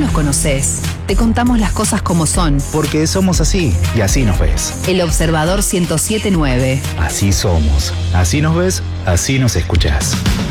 nos conocés. Te contamos las cosas como son. Porque somos así y así nos ves. El Observador 107.9. Así somos. Así nos ves, así nos escuchás.